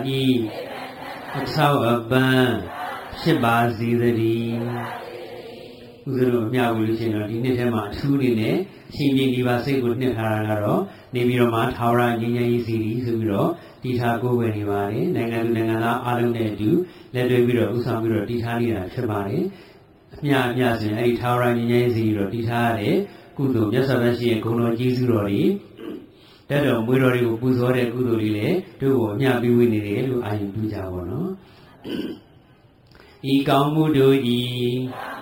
ဤအဆောက်အပန်းဖြစ်ပါစေသတည်း ဥစ္စာတို့အမြဝေလို့ရှိရင်တော့ဒီနှစ်ထဲမှာအထူးအနေနဲ့ရှင်ပြည်ဒီပါစိတ်ကိုနှစ်ထားတာကတော့နေပြီးတော့မှထာဝရငြိမ်းချမ်းရေးစီရီဆိုပြီးတော့တည်ထားကိုယ်ဝယ်နေပါတယ်နိုင်ငံသူနိုင်ငံသားအားလုံးနဲ့အတူလက်တွဲပြီးတော့ဥဆောင်ပြီးတော့တည်ထားနေတာဖြစ်ပါတယ်အမြဆိုရင်အဲ့ဒီထာဝရငြိမ်းချမ်းရေးစီရီတော့တည်ထားရတဲ့ကုသိုလ်မြတ်စွာဘုရားရှင်ရဲ့ဂုဏ်တော်ကျေးဇူးတော်တွေတက်တော်မွေးတော်တွေကိုပူဇော်တဲ့ကုသိုလ်တွေလည်းတို့ကိုအမြပြုဝေနေတယ်လို့အာရုံပြုကြပါတော့ဤကောင်းမှုတို့ဤ